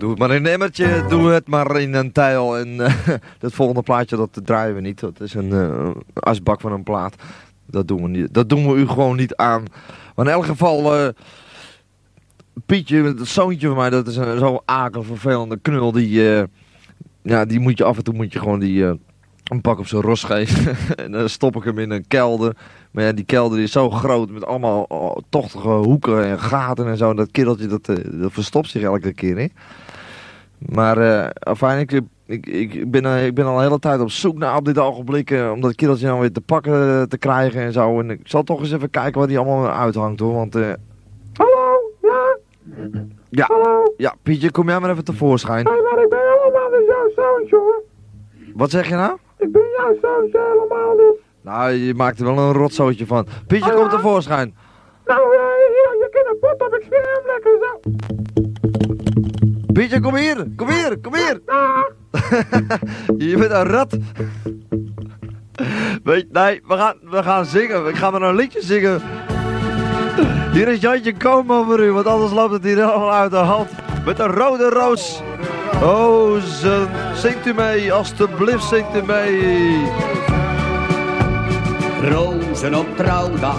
Doe het maar in een emmertje, doe het maar in een tijl. En het volgende plaatje, dat draaien we niet. Dat is een asbak van een plaat. Dat doen we niet. Dat doen we u gewoon niet aan. Maar in elk geval, Pietje, het zoontje van mij, dat is een zo akelig vervelende knul. Die moet je af en toe gewoon een pak op zijn ros geven. En dan stop ik hem in een kelder. Maar ja, die kelder is zo groot met allemaal tochtige hoeken en gaten en zo. Dat kereltje dat verstopt zich elke keer, hè. Maar afijn, ik ben al de hele tijd op zoek naar op dit ogenblik. Om dat kereltje nou weer te pakken te krijgen en zo. En ik zal toch eens even kijken wat hij allemaal uithangt, hoor. Want, Hallo, ja? ja, Hallo? ja, Pietje, kom jij maar even tevoorschijn. Hé, maar ik ben helemaal niet jouw zoontje, hoor. Wat zeg je nou? Ik ben jouw zoontje helemaal niet. Nou, je maakt er wel een rotzootje van. Pietje, kom tevoorschijn. Nou, je kan een pot op het scherm lekker zo. Pietje, kom hier, kom hier, kom hier. Dag. Je bent een rat. Nee, we gaan zingen. Ik ga maar een liedje zingen. Hier is Jantje Koopman voor u, want anders loopt het hier allemaal uit de hand. Met een rode roos. Oh, zingt u mee, alstublieft zingt u mee. Rozen op trouwdag,